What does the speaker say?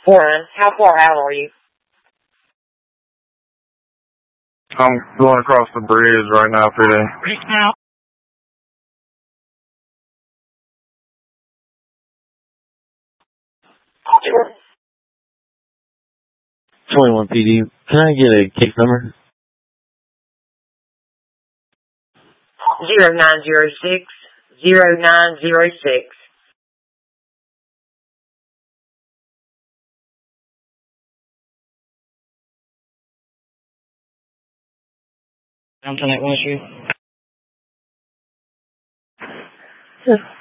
One, how far out are you? I'm going across the bridge right now, PD. Now. 21 PD. Can I get a case number? 0906 0906. Downtown Lake Street.